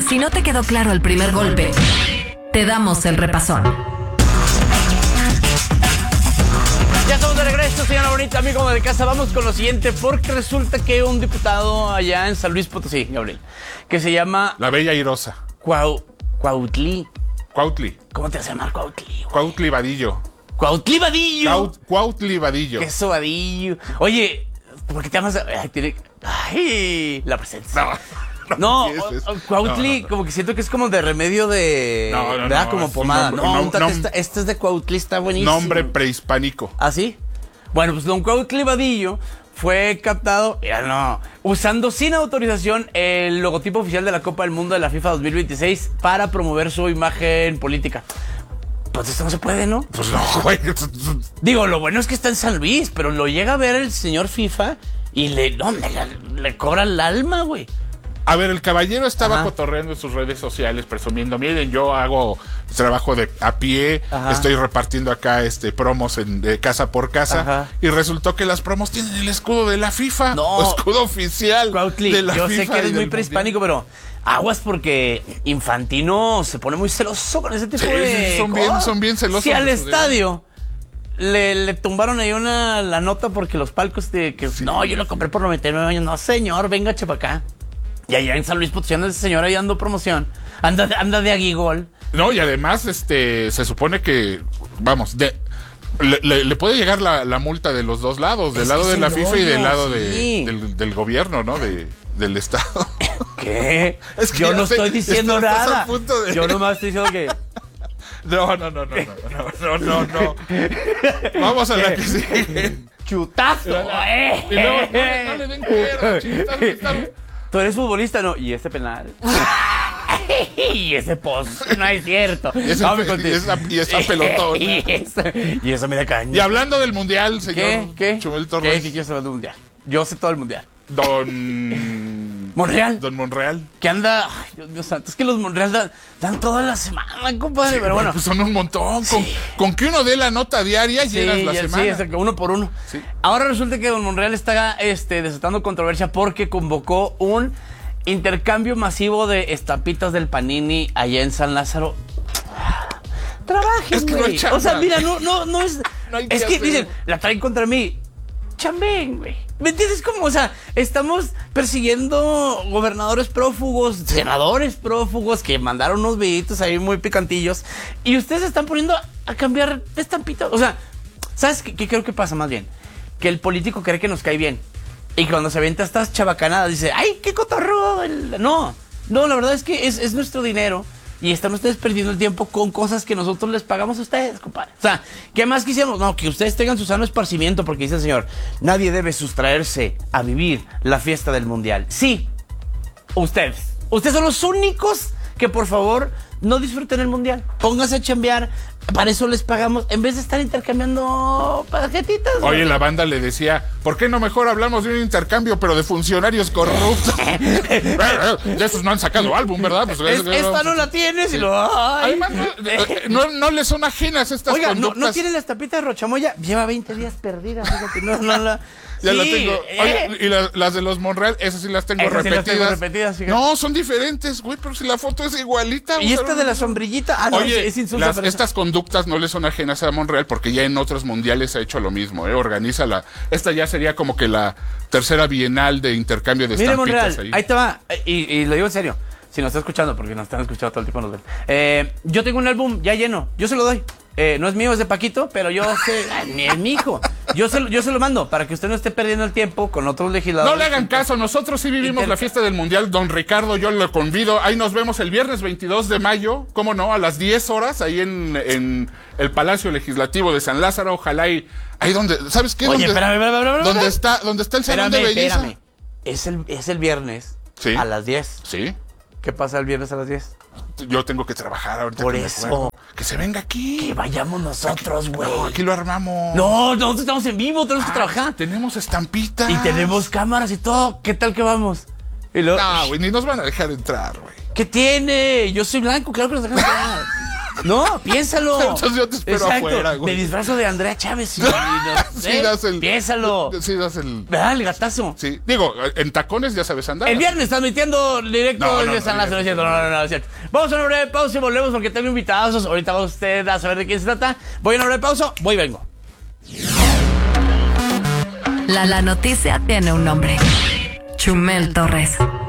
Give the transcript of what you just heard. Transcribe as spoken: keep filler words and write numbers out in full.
Si no te quedó claro el primer golpe, te damos el repasón. Ya estamos de regreso, señora bonita, amigo de casa. Vamos con lo siguiente, porque resulta que un diputado allá en San Luis Potosí, Gabriel, que se llama... La Bella Airosa. Cuau, Cuautli. Cuautli. ¿Cómo te vas a llamar Cuautli? Güey? Cuautli Vadillo. Cuautli Vadillo. Cuaut, Cuautli Vadillo. Queso Vadillo. Oye, ¿por qué te llamas? Ay, tiene... Ay, la presencia. No. No, No, o- es- o- Cuautli, no, no. como que siento que es como de remedio de... No, no, ¿verdad? no, Como es un pomada. nombre- No, nom- úntate nom- esta- este es de Cuautli, está buenísimo. Nombre prehispánico. ¿Ah, sí? Bueno, pues don Cuautli Vadillo fue captado, ya no, usando sin autorización el logotipo oficial de la Copa del Mundo de la FIFA dos mil veintiséis para promover su imagen política. Pues esto no se puede, ¿no? Pues no, güey. Digo, lo bueno es que está en San Luis, pero lo llega a ver el señor FIFA y le, no, le, le cobra el alma, güey. A ver, el caballero estaba Ajá. cotorreando en sus redes sociales, presumiendo, miren, yo hago trabajo de a pie, Ajá. estoy repartiendo acá este promos en, de casa por casa, Ajá. y resultó que las promos tienen el escudo de la FIFA, No. o escudo oficial Cuautli, de la yo FIFA sé que eres y muy del prehispánico, pero aguas porque Infantino se pone muy celoso con ese tipo Sí, de sí, son bien- cosas. son bien celosos Si al de su estadio le, le tumbaron ahí una la nota porque los palcos de que no, yo lo compré por noventa y nueve años. No, señor, venga, chepa acá. Y allá en San Luis Potosí anda ese señor ahí dando promoción. Anda, de- anda de aguigol. No, y además, este, se supone que, vamos, de, le, le- le puede llegar la, la multa de los dos lados, del Es lado que de es la el FIFA y del rollo, lado de, sí. del, del gobierno, ¿no? De, del Estado. ¿Qué? Es que yo ya no sé, estoy diciendo estás a nada. punto de- Yo nomás estoy diciendo que... No, no, no, no, no, no, no, no, no. Vamos a la que sigue. ¡Chutazo! ¡Eh! Y luego, no, le- no le den cuero, chistas, chistas. Tú eres futbolista, ¿no? ¿Y ese penal? Y ese post, no es cierto. Y ese- No, me y conté. esa- y esa pelotona. Y eso, y eso me da caña. Y hablando del mundial, señor ¿Qué? ¿Qué? Chumel ¿Qué? Torres, ¿Qué quieres saber del mundial? Yo sé todo el mundial. don... ¿Monreal? Don Monreal. Que anda... Ay, Dios mío santo. Es que los Monreal dan, dan toda la semana, compadre. pero bueno. Pues son un montón. Con, con que uno dé la nota diaria, Sí, llenas la ya- semana. sí, es el que uno por uno. Sí. Ahora resulta que don Monreal está este, desatando controversia porque convocó un intercambio masivo de estampitas del Panini allá en San Lázaro. Trabajen, Es que no hay güey. chamba. O sea, mira, no, no, no es. No hay es que que hacer. dicen, la traen contra mí. Chambén, güey. ¿Me entiendes? Como, o sea, estamos persiguiendo gobernadores prófugos, senadores prófugos que mandaron unos videitos ahí muy picantillos. Y ustedes se están poniendo a cambiar de estampita. O sea, ¿sabes qué, qué creo que pasa más bien? Que el político cree que nos cae bien. Y cuando se avienta estas chabacanadas dice, ¡ay, qué cotorro! El- No, no, la verdad es que es, es nuestro dinero. Y están ustedes perdiendo el tiempo con cosas que nosotros les pagamos a ustedes, compadre. O sea, ¿qué más quisiéramos? No, que ustedes tengan su sano esparcimiento, porque dice el señor, nadie debe sustraerse a vivir la fiesta del mundial. Sí, ustedes. Ustedes son los únicos que, por favor, no disfruten el mundial. Pónganse a chambear. Para eso les pagamos, en vez de estar intercambiando tarjetitas. Oye, la banda le decía, ¿por qué no mejor hablamos de un intercambio, pero de funcionarios corruptos? De esos no han sacado álbum, ¿verdad? Pues, Es- esta no la tienes y lo... ay. Además, no, eh, no, no le son ajenas estas Oiga, no, conductas. no tiene la estampita de Rochamoya. Lleva veinte días perdida. Fíjate, no, no la... Ya la Sí, tengo. eh. Oye, y la- las de los Monreal, esas sí las tengo Esas sí repetidas. las tengo repetidas, fíjate. No, son diferentes, güey, pero si la foto es igualita. Y o sea, esta de la sombrillita. Ah, no, Oye, es, es insulto. las- pero eso- estas conductas no le son ajenas a Monreal porque ya en otros mundiales ha hecho lo mismo, ¿eh? Organiza la... Esta ya sería como que la tercera bienal de intercambio de Mire, estampitas Monreal, ahí. ahí te va. Eh, Y, y lo digo en serio. Si nos está escuchando, porque nos están escuchando todo el tiempo, nos ven. Eh, yo tengo un álbum ya lleno. Yo se lo doy. Eh, no es mío, es de Paquito, pero yo sé... Ay, ni es mi hijo. Yo se, lo- yo se lo mando para que usted no esté perdiendo el tiempo con otros legisladores. No le hagan caso, nosotros sí vivimos Inter- la fiesta del Mundial. Don Ricardo, yo lo convido. Ahí nos vemos el viernes veintidós de mayo, cómo no, a las diez horas, ahí en, en el Palacio Legislativo de San Lázaro. Ojalá ahí, ahí donde, ¿sabes qué? Oye, donde, espérame, espérame, espérame, donde espérame. está, donde está el salón Espérame, de belleza. espérame. Es el, es el viernes Sí. a las diez. Sí, ¿Qué pasa el viernes a las diez? yo tengo que trabajar ahorita. Por que me eso. acuerdo. Que se venga aquí. Que vayamos nosotros, güey. No, aquí lo armamos. No, nosotros estamos en vivo, tenemos que Ah, trabajar. Tenemos estampitas. Y tenemos cámaras y todo. ¿Qué tal que vamos? Y luego, No, güey, ni nos van a dejar entrar, güey. ¿qué tiene? Yo soy blanco, claro que nos dejan entrar. No, piénsalo. Entonces yo te espero Exacto. afuera, güey. Me disfrazo de Andrea Chávez. Y, y no, Sí, ¿eh? das el... Piénsalo. Sí, das el... ¿Verdad? El gatazo. Sí, digo, en tacones ya sabes andar. El viernes transmitiendo directo No, no, desde no, San no, Lázaro, no, ¿no es cierto? no, No, no, no, es cierto. Vamos a una breve pausa y volvemos porque tengo invitados. Ahorita va usted a saber de quién se trata. Voy a una breve pausa, voy y vengo. La, la noticia tiene un nombre. Chumel Torres.